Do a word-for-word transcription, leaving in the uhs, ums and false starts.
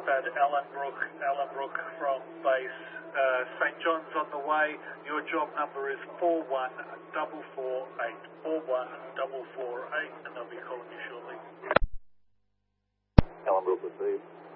at Ellenbrook, Ellenbrook from base uh, Saint John's on the way. Your job number is four one four four eight, four one four four eight, and they'll be calling you shortly. Ellenbrook received.